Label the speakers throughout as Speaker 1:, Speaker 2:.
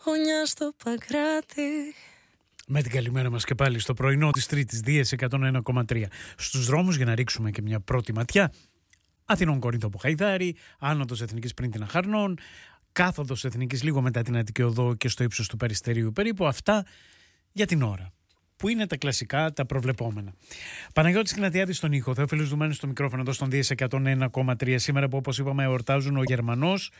Speaker 1: γωνιά στο Παγκράτη.
Speaker 2: Με την καλημέρα μας και πάλι στο πρωινό της Τρίτης, Δίες 101,3. Στους δρόμους για να ρίξουμε και μια πρώτη ματιά. Αθηνών Κορίνθο από Χαϊδάρη, άνοδος Εθνικής πριν την Αχαρνών, κάθοδος Εθνικής λίγο μετά την Αττική Οδό και στο ύψος του Περιστερίου περίπου. Αυτά για την ώρα, που είναι τα κλασικά, τα προβλεπόμενα. Παναγιώτης Χνατιάδης στον ήχο, Θεόφιλος Δουμένης στο μικρόφωνο εδώ στον Δίες 101,3. Σήμερα που όπως είπαμε εορτάζουν ο Γερμανός,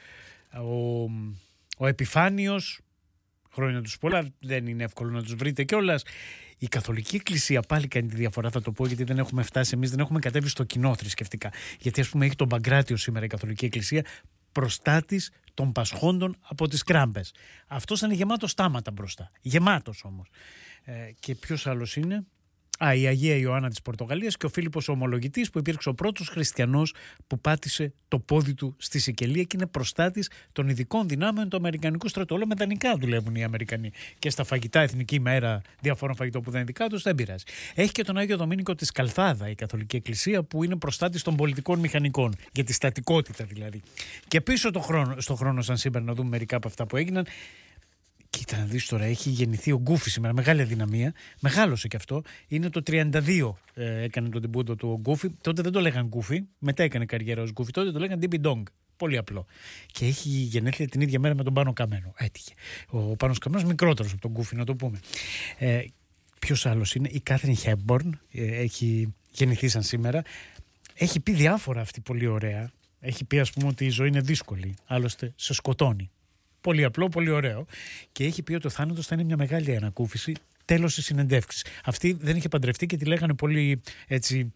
Speaker 2: ο Επιφάνιος. Χρόνια τους πολλά, δεν είναι εύκολο να τους βρείτε κιόλας. Η Καθολική Εκκλησία πάλι κάνει τη διαφορά, θα το πω, γιατί δεν έχουμε φτάσει εμείς, δεν έχουμε κατέβει στο κοινό θρησκευτικά. Γιατί ας πούμε έχει τον Παγκράτιο σήμερα η Καθολική Εκκλησία, προστάτης των πασχόντων από τις κράμπες. Αυτός είναι γεμάτος στάματα μπροστά. Γεμάτος όμως. Και ποιος άλλος είναι? Η Αγία Ιωάννα της Πορτογαλίας και ο Φίλιππος ο Ομολογητής, που υπήρξε ο πρώτος χριστιανός που πάτησε το πόδι του στη Σικελία και είναι προστάτης των ειδικών δυνάμεων του Αμερικανικού στρατού. Όλα με δανεικά δουλεύουν οι Αμερικανοί. Και στα φαγητά, εθνική μέρα, διαφόρων φαγητών που δεν είναι δικά τους, δεν πειράζει. Έχει και τον Άγιο Δομήνικο της Καλθάδα η Καθολική Εκκλησία, που είναι προστάτης των πολιτικών μηχανικών, για τη στατικότητα δηλαδή. Και πίσω στο χρόνο, σαν σήμερα, να δούμε μερικά από αυτά που έγιναν. Κοίτα να δεις τώρα, έχει γεννηθεί ο Γκούφι σήμερα, μεγάλη αδυναμία, μεγάλωσε και αυτό, είναι το 32 έκανε τον τεμπούτο του ο Γκούφι, τότε δεν το λέγαν Γκούφι, μετά έκανε καριέρα ως Γκούφι, τότε το λέγαν Ντίμπι Ντόγκ, πολύ απλό. Και έχει γενέθλια την ίδια μέρα με τον Πάνο Καμένο, έτυχε. Ο Πάνος Καμένος μικρότερος από τον Γκούφι, να το πούμε. Ποιος άλλος είναι? Η Κάθριν Χέμπορν, έχει γεννηθεί σαν σήμερα, έχει πει διάφορα αυτή πολύ ωραία, έχει πει ας πούμε ότι η ζωή είναι δύσκολη, άλλωστε σε σκοτώνει. Πολύ απλό, πολύ ωραίο. Και έχει πει ότι ο θάνατος θα είναι μια μεγάλη ανακούφιση. Τέλος της συνεντεύξης. Αυτή δεν είχε παντρευτεί και τη λέγανε πολύ έτσι.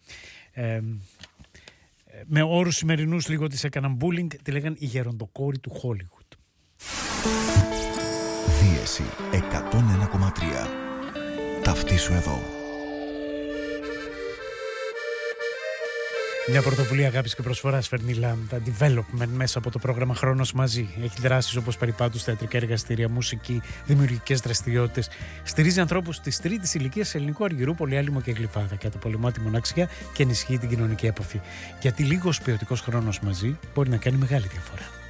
Speaker 2: Με όρους σημερινούς λίγο της έκαναν bullying. Τη λέγανε η γεροντοκόρη του Χόλιγουτ.
Speaker 3: Δίεση 101,3. Ταυτίσου εδώ.
Speaker 2: Μια πρωτοβουλία αγάπης και προσφοράς φέρνει Λάμδα Development μέσα από το πρόγραμμα Χρόνος Μαζί. Έχει δράσεις όπως περιπάτους, θεατρικά εργαστήρια, μουσική, δημιουργικές δραστηριότητες. Στηρίζει ανθρώπους της τρίτης ηλικίας σε Ελληνικό Αργυρού, Πολυάλυμο και Γλυφάδα. Καταπολεμά τη μοναξιά και ενισχύει την κοινωνική επαφή. Γιατί λίγος ποιοτικός χρόνος μαζί μπορεί να κάνει μεγάλη διαφορά.